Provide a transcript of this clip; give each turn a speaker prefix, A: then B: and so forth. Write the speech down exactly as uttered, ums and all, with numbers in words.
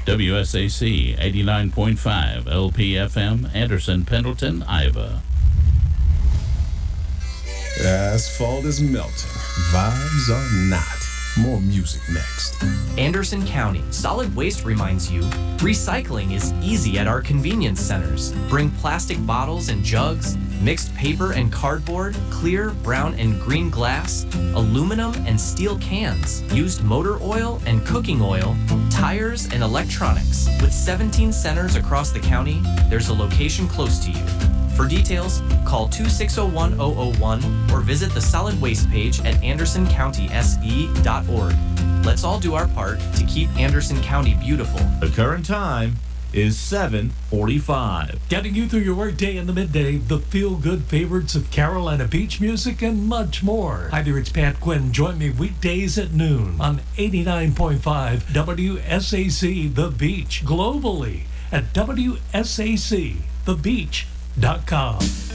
A: W S A C eighty-nine point five L P F M, Anderson, Pendleton, Iowa.
B: Asphalt is melting. Vibes are not. More music next.
C: Anderson County Solid Waste reminds you, recycling is easy at our convenience centers. Bring plastic bottles and jugs, mixed paper and cardboard, clear, brown, and green glass, aluminum and steel cans, used motor oil and cooking oil, tires, and electronics. With seventeen centers across the county, there's a location close to you. For details, call two six zero one zero zero one or visit the solid waste page at anderson county s e dot org. Let's all do our part to keep Anderson County beautiful.
D: The current time is seven forty-five.
E: Getting you through your workday in the midday, the feel-good favorites of Carolina beach music, and much more. Hi there, it's Pat Quinn. Join me weekdays at noon on eighty-nine point five W S A C The Beach, globally at W S A C the beach dot com.